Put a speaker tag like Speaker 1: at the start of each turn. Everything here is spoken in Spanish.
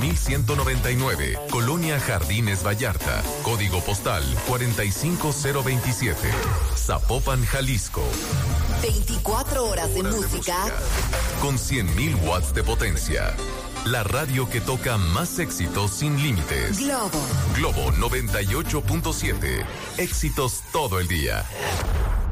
Speaker 1: 5199, Colonia Jardines Vallarta, código postal 45027, Zapopan, Jalisco.
Speaker 2: 24 horas de música
Speaker 1: con 100.000 watts de potencia. La radio que toca más éxitos sin límites.
Speaker 2: Globo.
Speaker 1: Globo 98.7. Éxitos todo el día.